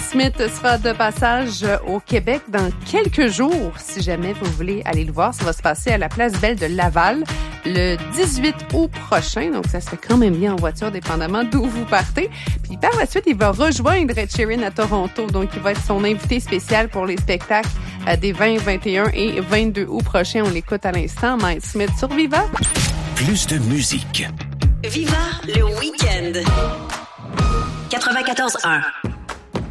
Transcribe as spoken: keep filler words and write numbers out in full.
Smith sera de passage au Québec dans quelques jours. Si jamais vous voulez aller le voir, ça va se passer à la Place Belle de Laval le dix-huit août prochain. Donc, ça se fait quand même bien en voiture, dépendamment d'où vous partez. Puis par la suite, il va rejoindre Ed Sheeran à Toronto. Donc, il va être son invité spécial pour les spectacles des vingt, vingt et un et vingt-deux août prochains. On l'écoute à l'instant. Mike Smith sur Viva. Plus de musique. Viva le week-end. quatre-vingt-quatorze un.